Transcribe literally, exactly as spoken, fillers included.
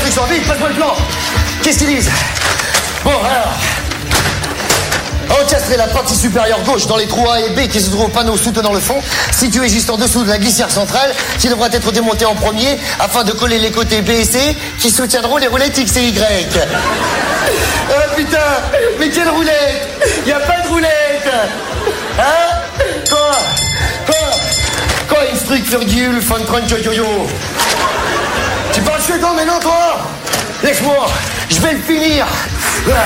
instructions, vite, passe-moi le plan. Qu'est-ce qu'ils disent? Bon, alors... Encastrer la partie supérieure gauche dans les trous A et B qui se trouvent au panneau soutenant le fond, situé juste en dessous de la glissière centrale, qui devra être démontée en premier afin de coller les côtés B et C qui soutiendront les roulettes X et Y. Oh putain, mais quelle roulette? Y a pas de roulette. Hein? Quoi? Quoi? Quoi, instruct virgule, fan crunch yo-yo? Tu parles suédois maintenant, toi? Laisse-moi, je vais le finir. Ah.